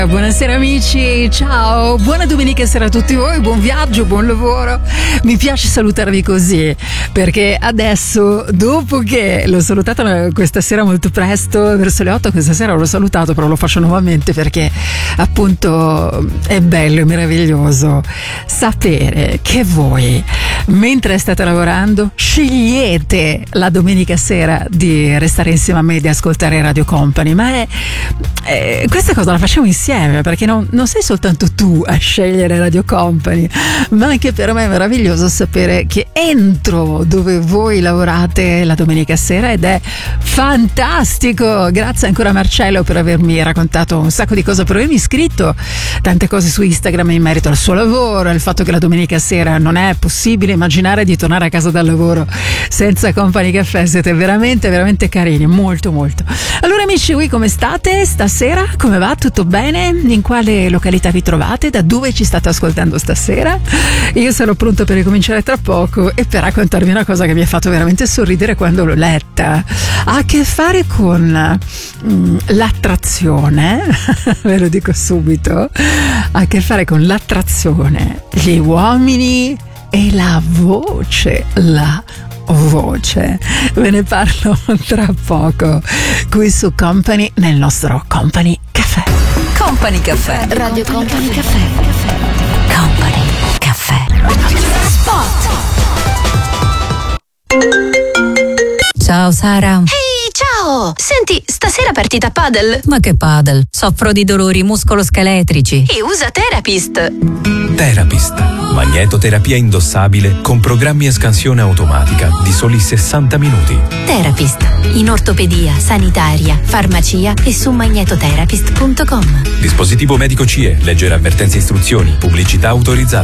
Buonasera amici, ciao, buona domenica sera a tutti voi, buon viaggio, buon lavoro. Mi piace salutarvi così perché adesso, dopo che l'ho salutato questa sera molto presto, verso le 8 questa sera l'ho salutato, però lo faccio nuovamente perché appunto è bello e meraviglioso sapere che voi, mentre state lavorando, scegliete la domenica sera di restare insieme a me e di ascoltare Radio Company, ma questa cosa la facciamo insieme, perché non sei soltanto tu a scegliere Radio Company, ma anche per me è meraviglioso sapere che entro dove voi lavorate la domenica sera ed è fantastico. Grazie ancora a Marcello per avermi raccontato un sacco di cose, per avermi scritto tante cose su Instagram in merito al suo lavoro, al fatto che la domenica sera non è possibile immaginare di tornare a casa dal lavoro senza Company Caffè. Siete veramente veramente carini, molto molto. Allora amici, voi come state stasera? Come va? Tutto bene? In quale località vi trovate? Da dove ci state ascoltando stasera? Io sarò pronto per ricominciare tra poco e per raccontarvi una cosa che mi ha fatto veramente sorridere quando l'ho letta. Ha a che fare con l'attrazione, ve lo dico subito, ha a che fare con l'attrazione, gli uomini e la voce, ve ne parlo tra poco qui su Company, nel nostro Company Caffè. Company Caffè. Radio Company Caffè. Company Caffè. Spot. Ciao Sara. Ehi, ciao! Senti, stasera partita padel? Ma che padel? Soffro di dolori muscoloscheletrici. E usa Therapist. Therapist, magnetoterapia indossabile con programmi e scansione automatica di soli 60 minuti. Therapist, in ortopedia, sanitaria, farmacia e su magnetotherapist.com. Dispositivo medico CE, leggere avvertenze e istruzioni, pubblicità autorizzata.